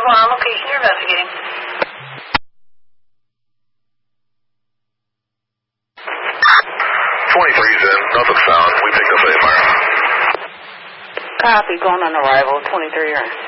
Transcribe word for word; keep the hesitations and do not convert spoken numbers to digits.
one on location, you're investigating. twenty-three's in, nothing found. We picked up A-Fire. Copy, going on arrival, twenty-three, right?